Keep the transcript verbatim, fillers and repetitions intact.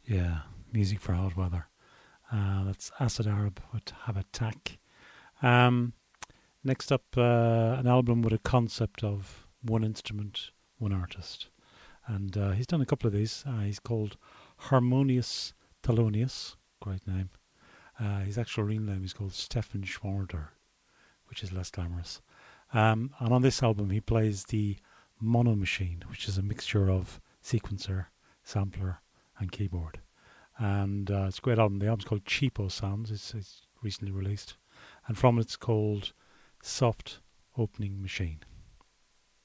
Yeah, music for hot weather. Uh, that's Acid Arab with Have Attack. Um, next up, uh, an album with a concept of one instrument, one artist. And uh, he's done a couple of these. Uh, he's called Harmonious Thelonious. Great name. Uh, his actual real name is called Stefan Schwarder, which is less glamorous. Um, and on this album, he plays the Mono Machine, which is a mixture of sequencer, sampler, and keyboard. And uh, it's a great album. The album's called Cheapo Sounds. It's, it's recently released. And from it, it's called Soft Opening Machine.